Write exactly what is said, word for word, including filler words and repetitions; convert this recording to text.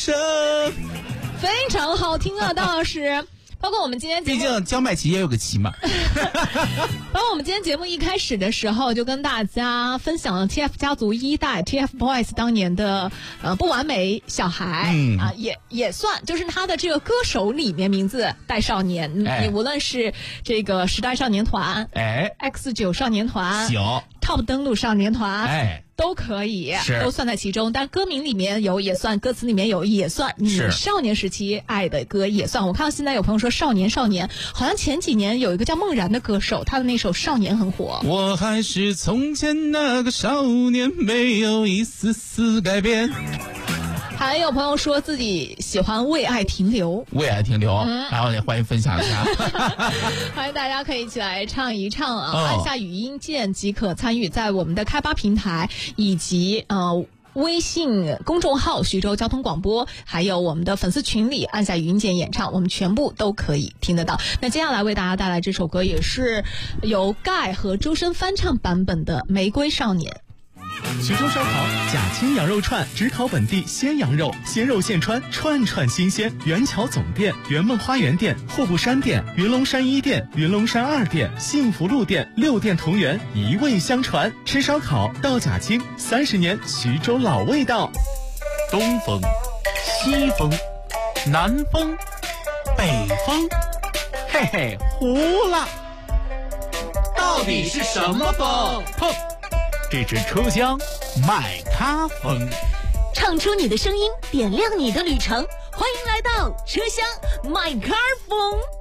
声。 非常好听啊，大老师。包括我们今天节目， 毕竟焦麦琪也有个琪嘛。 包括我们今天节目一开始的时候，就跟大家分享了 T F 家族一代 T F Boys 当年的呃不完美小孩、嗯、啊，也也算，就是他的这个歌手里面名字带少年，哎、你无论是这个时代少年团， 哎 ，X 九少年团， 行 ，Top 登陆少年团， 哎。 都可以，都算在其中。但歌名里面有也算，歌词里面有也算。你少年时期爱的歌也算。我看到现在有朋友说少年少年，好像前几年有一个叫梦然的歌手，他的那首《少年》很火。 我还是从前那个少年，没有一丝丝改变。 还有朋友说自己喜欢《为爱停留》， 为爱停留，嗯、然后也欢迎分享一下， 欢迎大家可以一起来唱一唱啊！哦、按下语音键即可参与，在我们的开发平台以及呃微信公众号徐州交通广播，还有我们的粉丝群里按下语音键演唱，我们全部都可以听得到。那接下来为大家带来这首歌，也是由盖和周深翻唱版本的《玫瑰少年》。 徐州烧烤甲青羊肉串，只烤本地鲜羊肉，鲜肉现穿，串串新鲜。元桥总店、圆梦花园店、户部山店、云龙山一店、云龙山二店、幸福路店，六店同源，一味相传。吃烧烤到甲青，三十年徐州老味道。 东风、西风、南风、北风，嘿嘿，胡了，到底是什么风？砰！这支车厢麦咖风， 唱出你的声音，点亮你的旅程。欢迎来到车厢麦咖风。